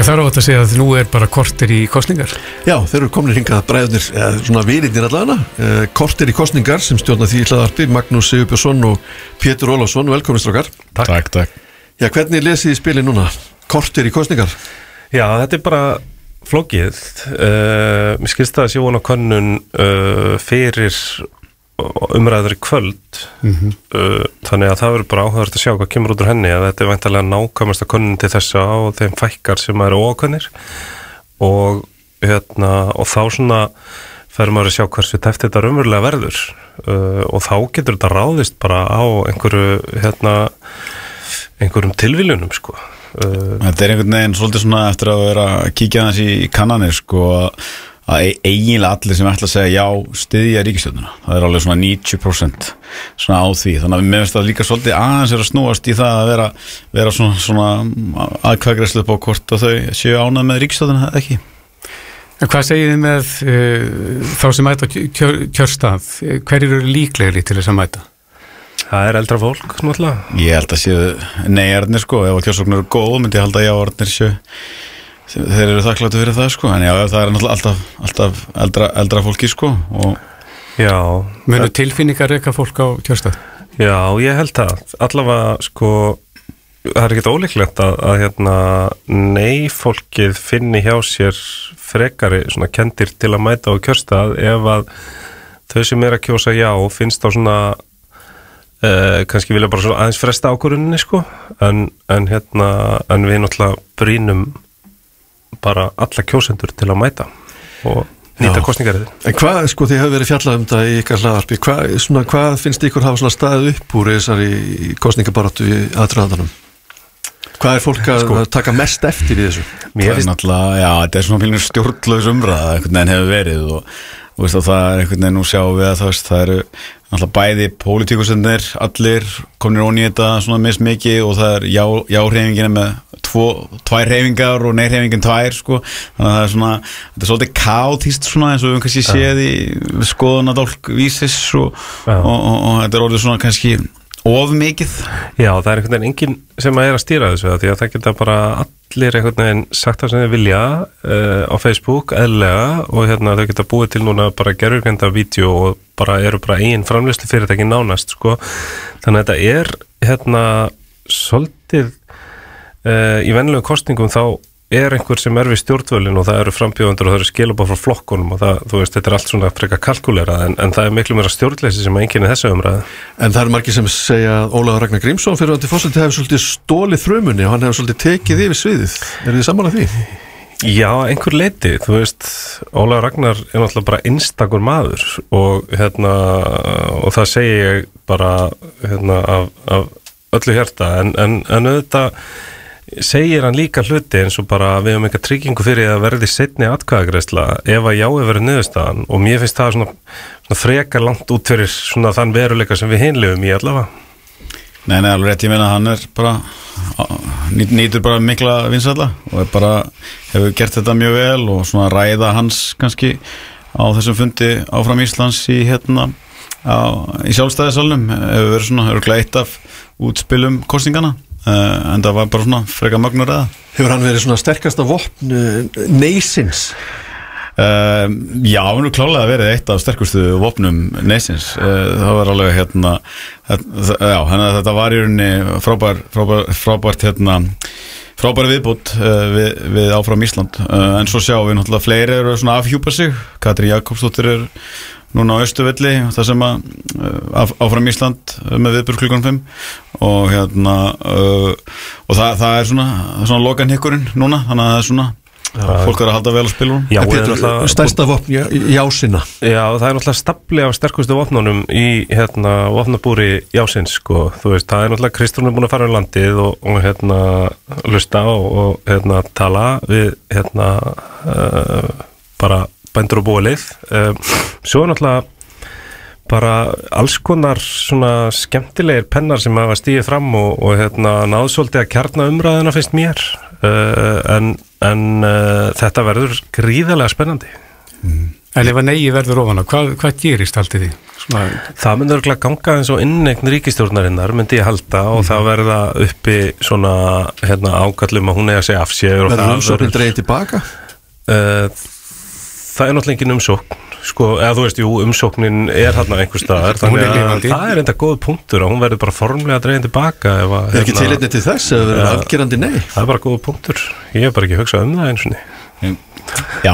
þarf átt að segja að nú bara korter í kosningar. Já, þeir eru komin hingað bræðurnir, svona vinirnir allavega, korter í kosningar sem stjórna því hlaðarpi, Magnús Sigurbjörnsson og Pétur Ólafsson, velkomin strákar. Takk. Já, hvernig lesið þið spilið núna? Korter í kosningar? Já, þetta bara flókið. Mér skilst það að sé vona könnun fyrir umræður í kvöld. Þannig að það verður bara áhugavert að sjá hvað kemur út úr henni, að þetta væntanlega nákvæmasta könnun til þessa og þeim fækkar sem eru óákveðnir og þá svona fer maður að sjá hversu tæft þetta raunverulega verður og þá getur þetta ráðist bara á einhverjum tilviljunum sko. Þetta einhvern veginn svolítið svona eftir að vera að kíkja þess í kannanir sko að eiginlega allir sem ætla að segja já styðja ríkisstjórnina, það alveg svona 90% svona á því, þannig að mér finnst það líka svolítið aðeins að snúast í það að vera svona aðkvæðgreiðslu upp á hvort að þau séu ánægð með ríkisstjórnina eða ekki. En hvað segir þið með þá sem mæta kjörstað, hverjir eru líklegri til þess að mæta? Það eldra fólk, náttúrulega. Ég held að séu nei-arnir sko, ef kjörsóknir eru góð myndi ég halda að já-arnir séu þeir eru þakkláttu fyrir það sko, en já, það er náttúrulega alltaf eldra fólki sko og já, munu tilfinningar reka fólk á kjörstað? Já, ég held það, allavega sko það er ekkert ólíklegt að nei fólkið finni hjá sér frekari svona kendir til að mæta á kjörstað ef að þau sem að kjósa já finnst á svona kannski vilja bara svona aðeins fresta ákvörðuninni sko, en við náttúrulega brýnum bara alla kjósendur til að mæta og nýta kosningarið. En hvað, sko, þið hefur verið fjallað um það í ykkar hlaðarpi, hvað finnst ykkur hafa svona staðið upp úr þessari kosningabaráttu í aðdraðandanum? Hvað er fólk að taka mest eftir í þessu? Það er náttúrulega, já, þetta er svona mjög stjórnlaus umræða, einhvern veginn hefur verið og það er einhvern veginn, nú sjáum við að það eru náttúrulega bæði pólitíkusennir, allir komnir ón í þetta svona mismikið og það er já-hreyfingin með tvær hreyfingar og nei-hreyfingin tvær sko, þannig að það er svona, þetta er svolítið kaotískt svona eins og við kannski séð í skoðunadálk vísis og þetta er orðið svona kannski of mikið. Já, það er einhvern veginn enginn sem að stýra þessu því að það geta bara allir einhvern veginn sagt það sem þeir vilja á Facebook, eðlilega og þau geta búið til núna bara gerfurkenda vídeo og eru bara eigin framleiðslu fyrirtæki nánast sko, þannig að þetta er svolítið í venjulegum kosningum þá einhver sem við stjórnvölin og það eru frambjóðendur og það eru skilabóð frá flokkunum og það, þú veist, þetta er allt svona frekar kalkulerað en það er miklu meira stjórnleysi sem einkenni þessu umræðu. En það eru margir sem segja að Ólafur Ragnar Grímsson fyrrverandi forseti hefur svolítið stólið þrumunni og hann hefur svolítið tekið yfir sviðið. Eru þið sammála því? Já, einhver leyti, þú veist, Ólafur Ragnar er náttúrulega bara einstakur maður og það segi ég bara af öllu hjarta en auðvitað segir hann líka hluti eins og bara við höfum eitthvað tryggingu fyrir að verði seinni atkvæðagreiðsla ef að jáið verið niðurstaðan og mér finnst það svona frekar langt út fyrir svona þann veruleika sem við hinlifum í allavega. Nei, alveg rétt, ég meina hann er bara nýtur bara mikla vinsælla og hefur gert þetta mjög vel og svona ræða hans kannski á þessum fundi áfram Íslands í sjálfstæðissalnum hefur verið svona örugglega eitt af útspilum kosningana en það var bara svona frekar magnur eða. Hefur hann verið svona sterkasta vopn neysins? Já, hann er klálega verið eitt af sterkustu vopnum neysins. Það var alveg þetta var í rauninni frábært frábæri viðbót við áfram Ísland en svo sjáum við náttúrulega fleiri eru svona afhjúpa sig. Katrín Jakobsdóttir er núna á Austurvelli, það sem að áfram Ísland með viðburð klukkan 5 og það er svona lokanhykkurinn núna, þannig að það er svona fólk er að halda vel á spilunum. Já, stærsta vopn jásina. Já, það er náttúrulega stafli af sterkustu vopnunum í vopnabúri jásins sko, þú veist, það er náttúrulega Kristrún er búin að fara um landið og hlusta og tala við bara bændur og búalið svo er náttúrulega bara alls konar svona skemmtilegir pennar sem hafa stigið fram og náðu svolítið að kjarna umræðuna finnst mér en þetta verður gríðarlega spennandi. En ef að negi verður ofan á, hvað gerist alltaf því? Það myndi örugglega ganga eins og inneign ríkisstjórnarinnar myndi ég halda og það verða uppi svona ákallum að hún eigi að segja af sér og verður umsóknin dregin tilbaka? Það náttúrulega engin umsókn sko, eða þú veist, umsóknin þarna einhvers staðar, þannig að það enda góð punktur að hún verður bara formlega dregin tilbaka Er ekki tilefni til þess eða verður afgerandi nei? Það bara góð punktur, ég bara ekki hugsað það eins og niður Já,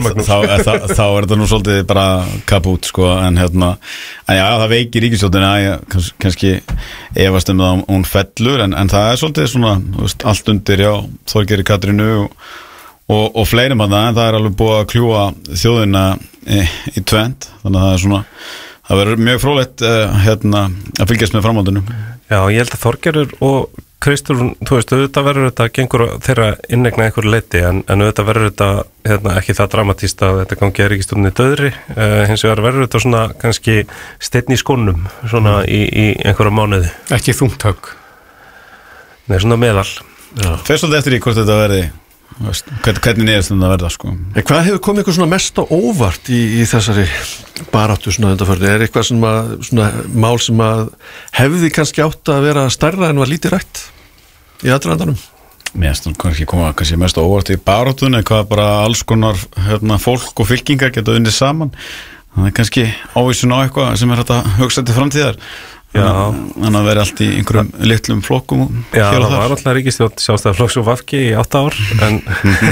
þá þetta nú svolítið bara kaput sko, en það veikir ríkisstjórnina kannski efast það hún fellur, en það svolítið svona, veist, allt undir Þorgeiri Katrínu og fleirum að það, en það alveg búið að kljúa þjóðina í tvend, þannig að það verður mjög fróðlegt að fylgjast með framhaldinu. Já, ég held að Þorgerður og Kristrún, þú veist, auðvitað verður þetta gengur þeirra innegna einhverju leiti, en auðvitað verður þetta ekki það dramatíst að þetta gangi að ríkisstjórninni döðri, hins vegar verður þetta svona kannski steinn í skónum svona í einhverja mánuði. Ekki þungtök? Nei, svona meðal. Fer svolítið eftir í hvort þetta verði hvernig neðast þetta verða sko. En hvað hefur komið eitthvað svona mest á óvart í þessari baráttu svona undanfarið? Er eitthvað svona mál sem að hefði kannski átt að vera stærra en var lítið rætt í aðdragandanum? Mér finnst kannski mest á óvart í baráttunni hvað bara alls konar fólk og fylkingar geta unnið saman. Það kannski ávísun á eitthvað sem þetta hugsa til framtíðar. Þannig að vera allt í einhverjum litlum flokkum. Já, það var alltaf ríkisstjórn Sjálfstæðisflokks og VG í 8 ár en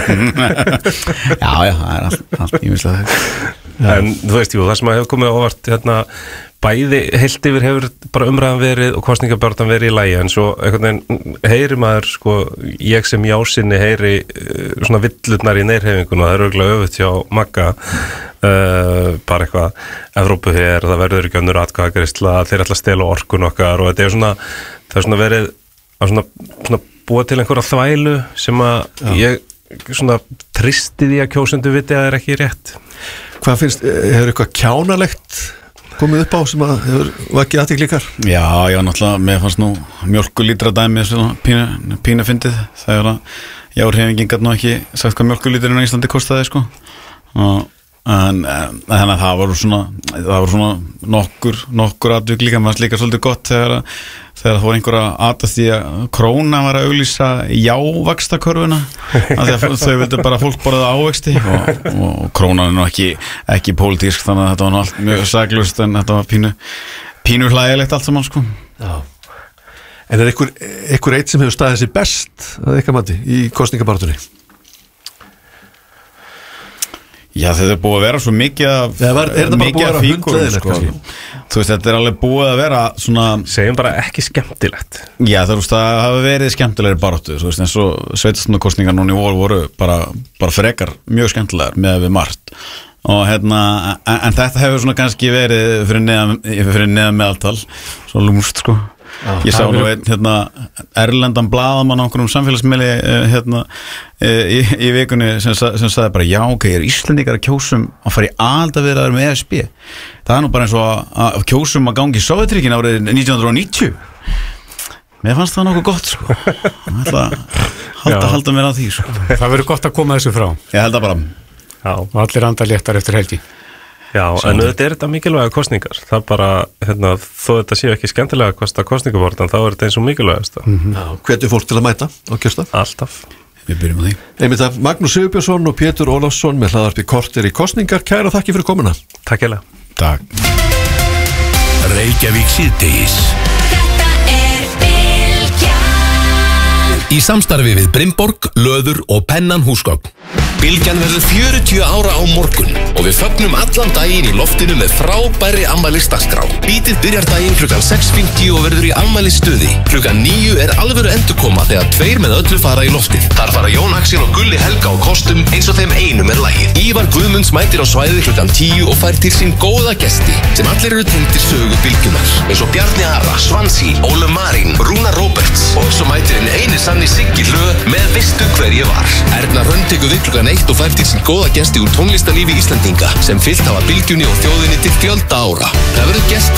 Já, það allt ýmislega. En þú veist, það sem að hefur komið óvart bæði heilt yfir hefur bara umræðan verið og kosningabaráttan verið í lagi, en svo einhvern veginn heyri maður sko, ég sem jásinni heyri svona villurnar í neyrhefinguna, það er örugglega öfugt hjá Magga, bara eitthvað Evrópuher, það verður ekki önnur atkvæðagreiðsla, þeir ætla að stela orkun okkar og þetta það er svona verið að svona búa til einhverja þvælu sem að ég svona tristi því að kjósendur viti að það er ekki rétt. Hvað finnst, hefur eitthvað kjánalegt komið upp á sem að hefur vakið athygli ykkar? Já, náttúrulega, mér fannst nú mjólkulítra dæmi pínu fyndið, þegar að járhreyfingin gat nú ekki sagt hvað mjólkulítrinn á Íslandi kostaði sko. En þannig að það voru svona nokkur atvik líka, maður líka svolítið gott þegar það voru einhver að atast því að Króna var að auglýsa vaxtakörfuna af því að þau vildu bara fólk borða ávexti og Krónan er nú ekki pólitísk, þannig að þetta var nú allt mjög saklaust, en þetta var pínu hlægilegt allt saman sko. Já. En er einhver eitt sem hefur staðið sér best að eitthvað mati í kosningabaráttunni? Já, þetta er búið að vera svo mikið af fígurum sko. Þú veist, þetta er alveg búið að vera svona, segjum bara ekki skemmtilegt. Já, það hafa verið skemmtilegri baráttu, þú veist, eins og sveitarstjórnarkosningar núna í vor voru bara frekar mjög skemmtilegar með við margt og en þetta hefur svona kannski verið fyrir neðan meðaltal, svo lúmst sko. Ég sá nú einn erlendan blaðamann á einhverjum samfélagsmiðli í vikunni sem sagði bara, já, ok, Íslendingar að kjósum að fara í aðildarviðræður með ESB. Það er nú bara eins og að kjósum að gangi í Sovétríkin árið 1990. Mér fannst það nokkuð gott sko. Ég ætla að halda mér á því sko. Það verður gott að koma þessu frá. Ég held að bara. Já, og allir andar léttar eftir helgi. Já, en þetta mikilvæga kosningar. Það bara, þó þetta séu ekki skemmtilega kosningabortan, þá þetta eins og mikilvægast. Hvetur fólk til að mæta á kjörstað? Alltaf. Við byrjum á því. Einmitt að Magnús Sigurbjörnsson og Pétur Ólafsson með hlaðvarpi Korter í kosningar. Kæra þakki fyrir komuna. Takk hérlega. Takk. Reykjavík síðdegis. Í samstarfi við Brimborg, Löður og Pennan húsgögn. Bylgjan verður 40 ára á morgun og við fögnum allan daginn í loftinu með frábæri afmælisdagskrá. Bítið byrjar daginn klukkan 6:50 og verður í afmælisstuði. Klukkan 9 er alvöru endurkoma þegar 2 með öllu fara í loftið. Þar fara Jón Axel og Gulli Helga á kostum eins og þeim einum er lagið. Ívar Guðmunds mætir á svæðið klukkan 10 og fær til sín góða gesti sem allir eru tengdir sögu Bylgjunar. Eins og Bjarni Ara, Svansi, Ólu Marín, Rúna Róberts og svo mætir eini sanni Siggi Hlö með Veistu hver ég var. Erna Hrönn tekur við klukkan 1 og fær til sín góða gesti úr tónlistarlífi Íslendinga sem fyllt hafa Bylgjunni og þjóðinni til fjölda ára. Það verður gest